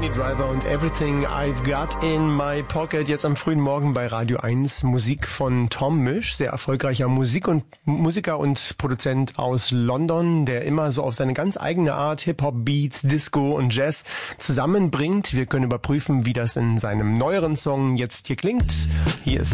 Minnie Driver und Everything I've Got in My Pocket. Jetzt am frühen Morgen bei Radio 1 Musik von Tom Misch, sehr erfolgreicher Musiker und Produzent aus London, der immer so auf seine ganz eigene Art Hip-Hop, Beats, Disco und Jazz zusammenbringt. Wir können überprüfen, wie das in seinem neueren Song jetzt hier klingt. Hier ist